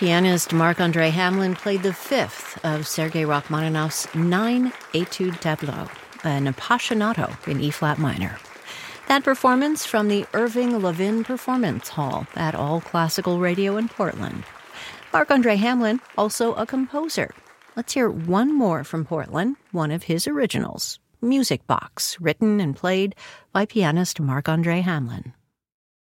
Pianist Marc-André Hamelin played the fifth of Sergei Rachmaninoff's 9 Etude tableaux, an Appassionato in E-flat minor. That performance from the Irving Levin Performance Hall at All Classical Radio in Portland. Marc-André Hamelin, also a composer. Let's hear one more from Portland, one of his originals, Music Box, written and played by pianist Marc-André Hamelin.